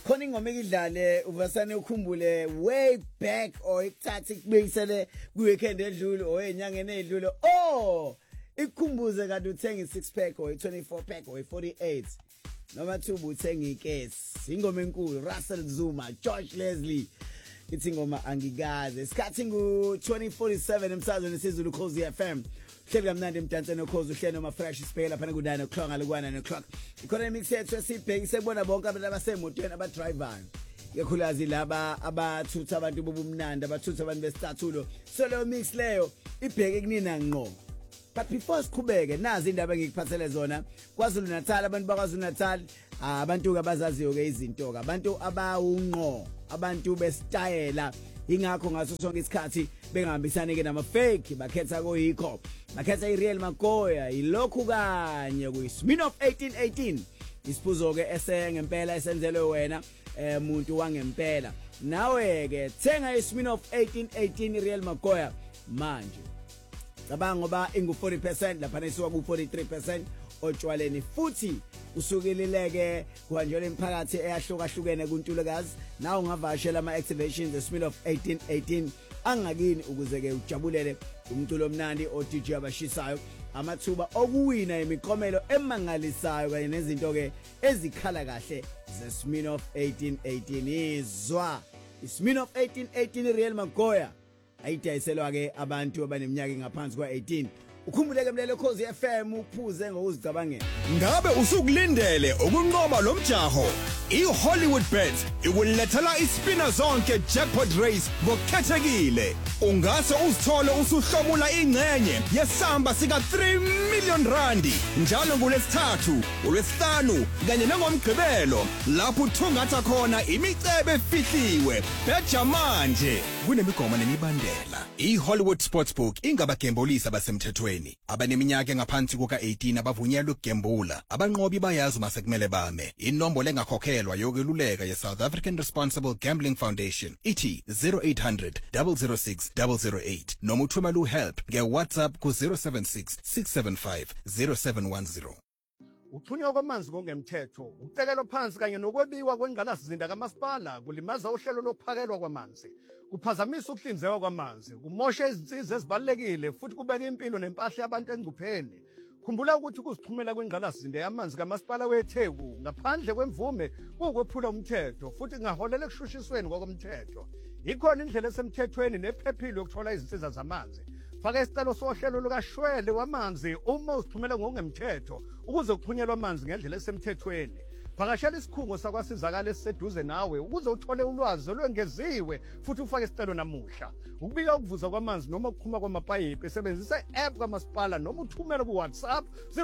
khona ingoma ekidlale uvasane ukhumbule way back or ikuthatha ikubuyisele kuweekend edlule or enyangeni edlule ikhumbuze kanti uthenga i6 pack or i24 pack or i48 noma thubu uthenga ikesi ingoma enkulu Russell Zuma George Leslie ithi ngoma angikaze isikhathi ngu2047 emsazweni esizulu Khosi FM hleli kamnandi emdanseni okhozi uhlelo noma fresh siphela lapha ku 9 o'clock ngalukwana 9 o'clock ikhona mix yethu esibhekise kubona bonke abantu abasemotweni abadriver ikakhulukazi laba abathutha abantu bobumnandi abathutha abantu besithathulo so leyo mix leyo ibheke kunina ngqo. But before siqhubeke nazi indaba engikuphathele zona KwaZulu Natal abantu bakwaZulu Natal abantu abazaziyo ke izinto ke abantu abawungqo abantu bestyle ingakho ngaso sonke isikhathi bengahambisani ke nama fake bakhetha koyikho bakhetha iReal Magoya ilokhu kanye kuyiSminoff 1818 isiphuzo ke esengempela esenzelwe wena umuntu wangempela nawe ke thenga iSminoff 1818 iReal Magoya manje cabanga ngoba ingu 40% lapha nesiwa ku 43% otshwaleni futhi usukeleleke kuhanjela imphakathi eyahlukahlukene kuNtulekazi nawe ungavashela ama activations eSminoff 1818 angakini ukuze ke ujabulele umculo omnandi oDJ abashisayo amathuba okuwina imiklomelo emangalisayo kanye nezinto ke ezikhala kahle zeSminoff 1818 izwa iSminoff 1818 iReal Magoya ayidayiselwa ke abantu abaneminyaka engaphansi kwa18 ukhumbuleke mlele Khosi FM uphuze ngokuzicabangela ngabe usukulindele ukunqoba lomjaho iHollywood Bet ikulethela ispina zonke jackpot race ngokukhethekile ungase uzithole usuhlomula ingcenye yesamba sika 3 million rand njalo ngolesithathu olwesihlanu kanye nengomgqibelo lapho uthungatha khona imicebe efihliwe beja manje kunemigomo nemibandela iHollywood Sportsbook ingabagembolisi abasemthethweni abaneminyaka engaphansi kuka18 abavunyelwe ukugembula abanqobi bayazi mase kumele bame inombolo engakhokhelwa yokweluleka yeSouth African Responsible Gambling Foundation ithi 0800 006 008 noma uthumela uhelp ngeWhatsApp ku 076 675 0710 Uthunywa kwamanzi ngokungemthetho, ucekelwa phansi kanye nokwebiwa kwengqalasizinda kamasipala kulimaza uhlelo lokuphakelwa kwamanzi. Kuphazamisa ukuhlinzekwa kwamanzi, kumosha izinsiza ezibalekile futhi kubeka impilo nempahla yabantu engcupheni. Khumbula ukuthi ukuzixhumela kwengqalasizinda yamanzi kamasipala weTheku ngaphandle kwemvume kukwephula umthetho futhi kungaholela ekushushisweni ngokomthetho. Ikhona indlela esemthethweni nephephile yokuthola izinsiza zamanzi. Faka isicelo sohlelo lukaShwele wamanzi uma uzithumela ngokungemthetho ukuze kuphunyelwe amanzi ngendlela esemthethweni. Phakashela isikhungo sakwasizakala esiseduze nawe ukuze uthole ulwazi olwengeziwe futhi ufake isicelo namuhla. Ukubika ukuvuza kwamanzi noma ukuphuma kwamapayipi sebenzisa i-app kamasipala noma uthumele ku WhatsApp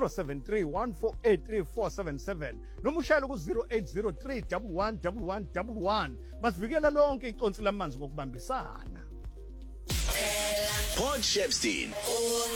0731483477 noma ushayele ku 0803111111 basivikela lonke iconsi lamanzi ngokubambisana. Pod Shepstein